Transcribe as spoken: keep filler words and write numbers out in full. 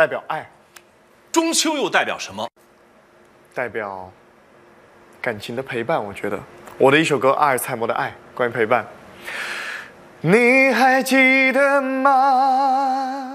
代表爱。 中秋又代表什么？ 代表感情的陪伴。我觉得我的一首歌《阿尔采莫的爱》关于陪伴。你还记得吗？